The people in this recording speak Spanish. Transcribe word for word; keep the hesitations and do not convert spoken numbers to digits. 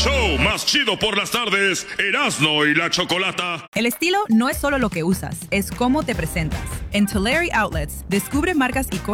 show más chido por las tardes, Erasmo y la Chocolata. El estilo no es solo lo que usas, es cómo te presentas. En Tulare Outlets, descubre marcas icónicas